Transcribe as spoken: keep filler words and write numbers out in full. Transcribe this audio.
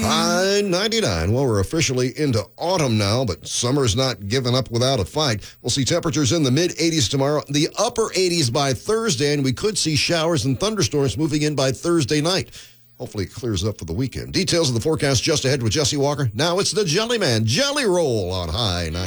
High ninety-nine. Well, we're officially into autumn now, but summer's not giving up without a fight. We'll see temperatures in the mid-eighties tomorrow, the upper eighties by Thursday, and we could see showers and thunderstorms moving in by Thursday night. Hopefully it clears up for the weekend. Details of the forecast just ahead with Jesse Walker. Now it's the Jelly Man Jelly Roll on High ninety-nine.